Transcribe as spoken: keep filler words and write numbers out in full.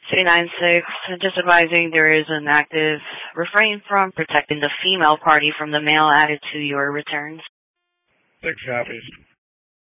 two nine six, just advising there is an active refrain from protecting the female party from the male added to your returns. Six copies.